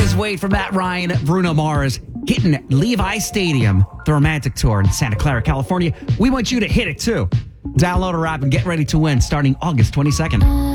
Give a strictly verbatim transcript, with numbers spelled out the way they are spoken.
Just wait for Matt Ryan, Bruno Mars hitting Levi Stadium, the Romantic Tour in Santa Clara, California. We want you to hit it too. Download our app and get ready to win starting August twenty-second.